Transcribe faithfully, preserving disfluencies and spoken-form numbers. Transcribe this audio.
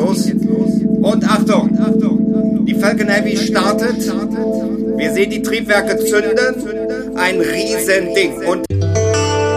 los. Und Achtung, die Falcon Heavy startet. Wir sehen die Triebwerke zünden. Ein Riesending. Und